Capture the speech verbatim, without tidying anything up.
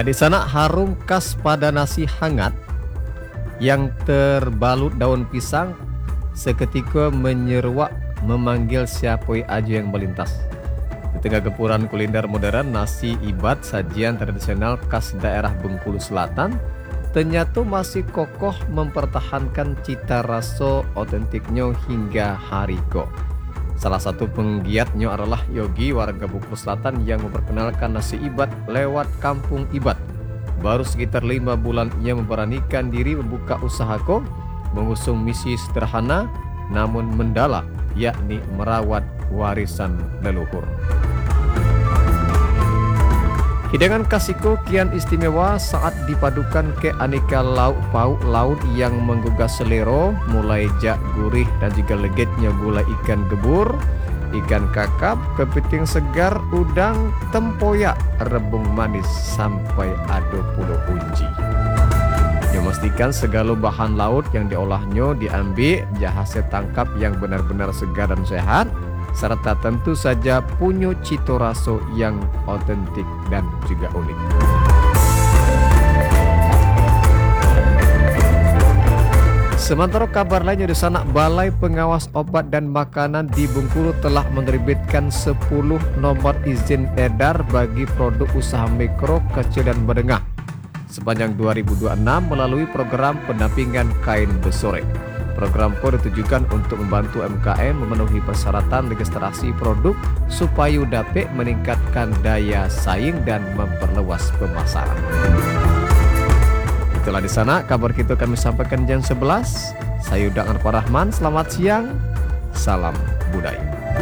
Di sana harum khas pada nasi hangat yang terbalut daun pisang seketika menyeruak memanggil siapa aja yang melintas. Di tengah gempuran kuliner modern, nasi ibat, sajian tradisional khas daerah Bengkulu Selatan, ternyata masih kokoh mempertahankan cita rasa otentiknya hingga hari ko. Salah satu penggiatnya adalah Yogi, warga Bengkulu Selatan yang memperkenalkan nasi ibat lewat kampung ibat. Baru sekitar lima bulan ia memberanikan diri membuka usaha ko, mengusung misi sederhana namun mendalam, yakni merawat warisan leluhur. Hidangan kasiko kian istimewa saat dipadukan ke aneka lauk pauk laut yang menggugah selera, mulai jak gurih dan juga legitnya gulai ikan gebur, ikan kakap, kepiting segar, udang, tempoyak, rebung manis sampai ada pulau unji. Memastikan segala bahan laut yang diolahnya diambil hasil tangkap yang benar-benar segar dan sehat, serta tentu saja punya cita rasa yang otentik dan juga unik. Sementara kabar lainnya di sana, Balai Pengawas Obat dan Makanan di Bengkulu telah menerbitkan sepuluh nomor izin edar bagi produk usaha mikro, kecil dan menengah sepanjang dua ribu dua puluh enam melalui program pendampingan kain besore. Program ko ditujukan untuk membantu M K M memenuhi persyaratan registrasi produk supaya dapat meningkatkan daya saing dan memperluas pemasaran. Itulah di sana kabar kita kami sampaikan jam sebelas. Saya Udang Arfa Rahman, selamat siang, salam budaya.